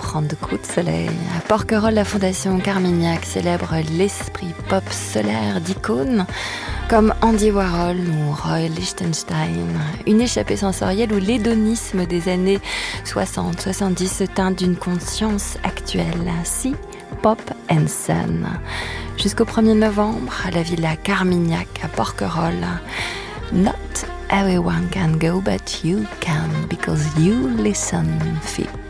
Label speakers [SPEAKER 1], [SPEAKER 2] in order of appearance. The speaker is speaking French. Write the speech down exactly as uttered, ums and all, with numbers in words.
[SPEAKER 1] offrande de coups de soleil. À Porquerolles, la fondation Carmignac célèbre l'esprit pop solaire d'icônes comme Andy Warhol ou Roy Lichtenstein. Une échappée sensorielle où l'hédonisme des années soixante soixante-dix se teint d'une conscience actuelle. Si Pop and Sun. Jusqu'au premier novembre, à la Villa Carmignac à Porquerolles. Not everyone can go, but you can, because you listen fit.